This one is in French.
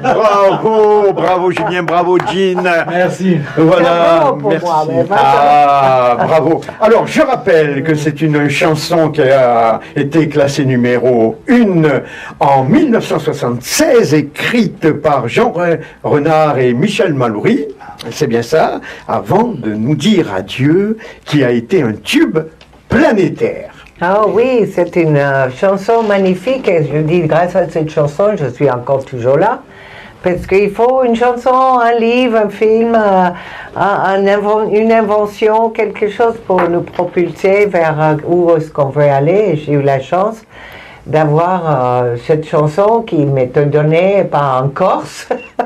Bravo, bravo Julien, bravo Jean. Merci. Voilà, Pour merci. moi, mais Bravo. Alors, je rappelle que c'est une chanson qui a été classée numéro 1 en 1976, écrite par Jean Renard et Michel Maloury. C'est bien ça, avant de nous dire adieu, qui a été un tube planétaire. Ah oui, c'est une chanson magnifique et je dis grâce à cette chanson, je suis encore toujours là. Parce qu'il faut une chanson, un livre, un film, une invention, quelque chose pour nous propulser vers où est-ce qu'on veut aller. Et j'ai eu la chance d'avoir cette chanson qui m'était donnée par un Corse.